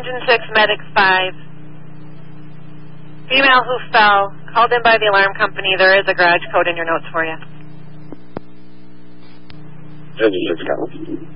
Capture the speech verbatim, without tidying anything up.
Engine six, Medic five. Female who fell, called in by the alarm company. There is a garage code in your notes for you. Engine six, Captain.